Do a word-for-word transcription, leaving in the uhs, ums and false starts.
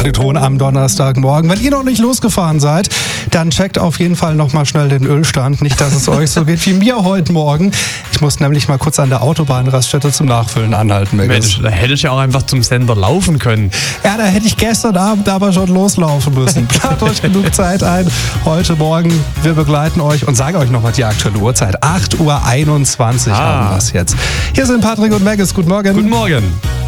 Radioton am Donnerstagmorgen. Wenn ihr noch nicht losgefahren seid, dann checkt auf jeden Fall nochmal schnell den Ölstand. Nicht, dass es euch so geht wie mir heute Morgen. Ich muss nämlich mal kurz an der Autobahnraststätte zum Nachfüllen anhalten. Mensch, da hätte ich ja auch einfach zum Sender laufen können. Ja, da hätte ich gestern Abend aber schon loslaufen müssen. Plant euch genug Zeit ein. Heute Morgen, wir begleiten euch und sagen euch nochmal die aktuelle Uhrzeit. acht Uhr einundzwanzig ah. haben wir es jetzt. Hier sind Patrick und Maggis. Guten Morgen. Guten Morgen.